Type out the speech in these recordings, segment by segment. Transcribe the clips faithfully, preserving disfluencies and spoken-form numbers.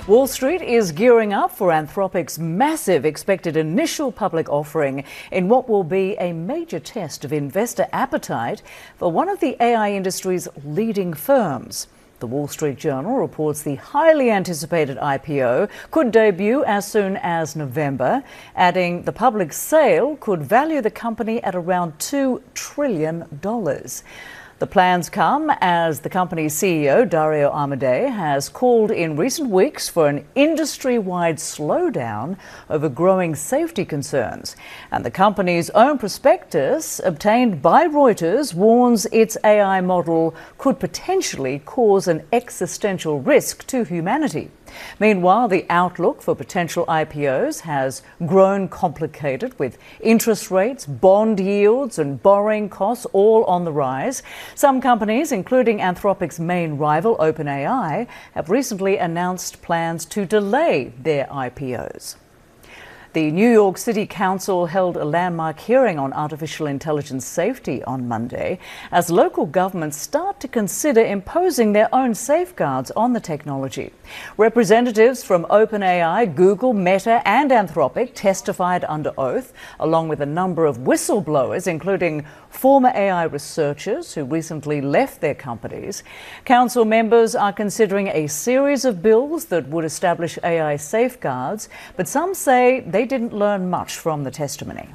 Wall Street is gearing up for Anthropic's massive expected initial public offering in what will be a major test of investor appetite for one of the A I industry's leading firms. The Wall Street Journal reports the highly anticipated I P O could debut as soon as November, adding the public sale could value the company at around two trillion dollars. The plans come as the company's C E O, Dario Amodei, has called in recent weeks for an industry-wide slowdown over growing safety concerns. And the company's own prospectus, obtained by Reuters, warns its A I model could potentially cause an existential risk to humanity. Meanwhile, the outlook for potential I P Os has grown complicated, with interest rates, bond yields and borrowing costs all on the rise. Some companies, including Anthropic's main rival OpenAI, have recently announced plans to delay their I P Os. The New York City Council held a landmark hearing on artificial intelligence safety on Monday as local governments start to consider imposing their own safeguards on the technology. Representatives from OpenAI, Google, Meta and Anthropic testified under oath, along with a number of whistleblowers, including former A I researchers who recently left their companies. Council members are considering a series of bills that would establish A I safeguards, but some say they didn't learn much from the testimony.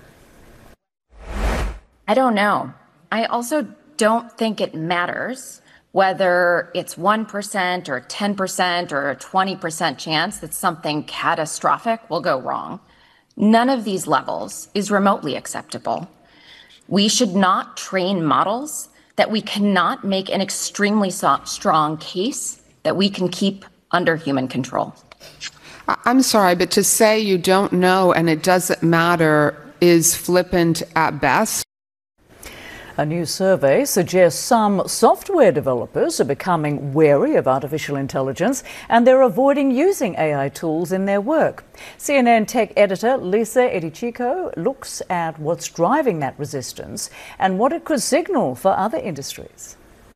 I don't know. I also don't think it matters whether it's one percent or ten percent or a twenty percent chance that something catastrophic will go wrong. None of these levels is remotely acceptable. We should not train models that we cannot make an extremely strong case that we can keep under human control. I'm sorry, but to say you don't know and it doesn't matter is flippant at best. A new survey suggests some software developers are becoming wary of artificial intelligence and they're avoiding using A I tools in their work. C N N tech editor Lisa Edichico looks at what's driving that resistance and what it could signal for other industries.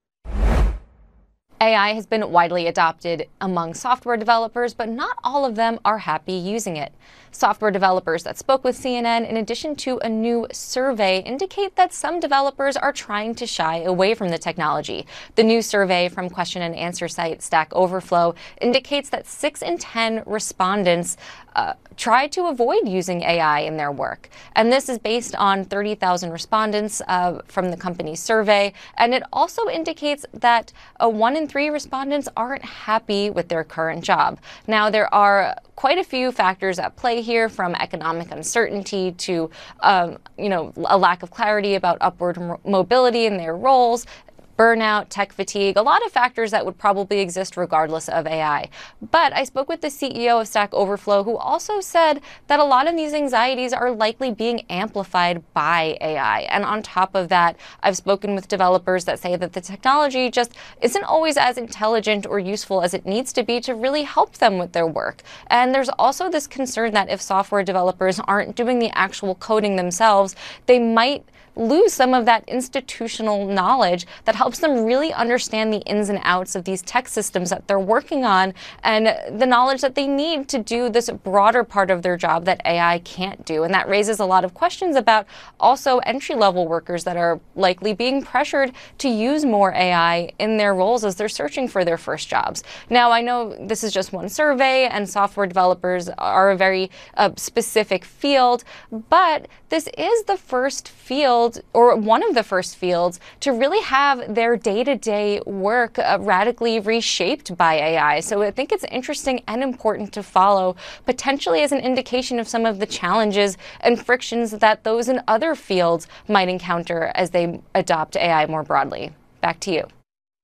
A I has been widely adopted among software developers, but not all of them are happy using it. Software developers that spoke with C N N, in addition to a new survey, indicate that some developers are trying to shy away from the technology. The new survey from question and answer site Stack Overflow indicates that six in ten respondents uh, try to avoid using A I in their work. And this is based on thirty thousand respondents uh, from the company's survey. And it also indicates that uh, one in three respondents aren't happy with their current job. Now, there are quite a few factors at play here, from economic uncertainty to, um, you know, a lack of clarity about upward mobility in their roles, burnout, tech fatigue, a lot of factors that would probably exist regardless of A I. But I spoke with the C E O of Stack Overflow, who also said that a lot of these anxieties are likely being amplified by A I. And on top of that, I've spoken with developers that say that the technology just isn't always as intelligent or useful as it needs to be to really help them with their work. And there's also this concern that if software developers aren't doing the actual coding themselves, they might lose some of that institutional knowledge that helps them really understand the ins and outs of these tech systems that they're working on, and the knowledge that they need to do this broader part of their job that A I can't do. And that raises a lot of questions about also entry-level workers that are likely being pressured to use more A I in their roles as they're searching for their first jobs. Now, I know this is just one survey and software developers are a very uh, specific field, but this is the first field, or one of the first fields, to really have their day-to-day work uh, radically reshaped by A I. So I think it's interesting and important to follow, potentially as an indication of some of the challenges and frictions that those in other fields might encounter as they adopt A I more broadly. Back to you.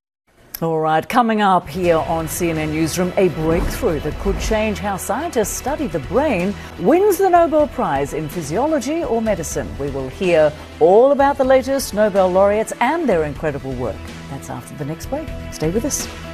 All right, coming up here on C N N Newsroom, a breakthrough that could change how scientists study the brain wins the Nobel Prize in physiology or medicine. We will hear all about the latest Nobel laureates and their incredible work. That's after the next break. Stay with us.